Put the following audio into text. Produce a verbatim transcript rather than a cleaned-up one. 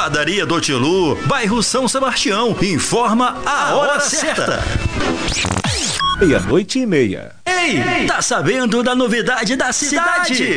Padaria do Tilu, bairro São Sebastião. Informa a hora certa. Meia-noite e meia. Ei, tá sabendo da novidade da cidade?